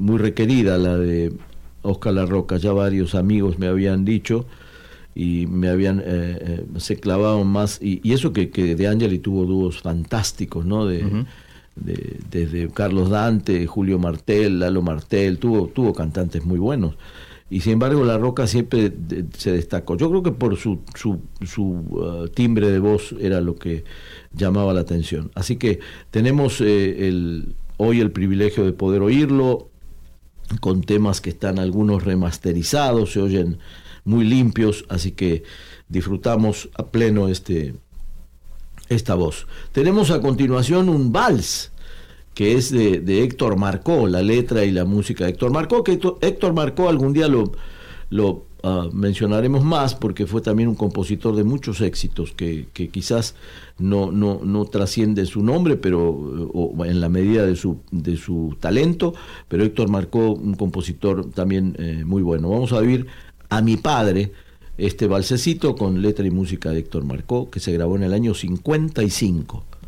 muy requerida la de Óscar Larroca. Ya varios amigos me habían dicho y me habían se clavaban más, y eso que De Angeli tuvo dúos fantásticos, ¿no? Desde Carlos Dante, Julio Martel, Lalo Martel, tuvo cantantes muy buenos, y sin embargo Larroca siempre se destacó. Yo creo que por su timbre de voz era lo que llamaba la atención. Así que tenemos hoy el privilegio de poder oírlo con temas que están algunos remasterizados, se oyen muy limpios, así que disfrutamos a pleno esta voz. Tenemos a continuación un vals que es de Héctor Marcó, la letra y la música de Héctor Marcó, que Héctor Marcó algún día lo mencionaremos más, porque fue también un compositor de muchos éxitos que quizás no trasciende su nombre, pero o en la medida de su talento, pero Héctor Marcó, un compositor también muy bueno. Vamos a oír A mi padre, este valsecito con letra y música de Héctor Marcó, que se grabó en el año 55.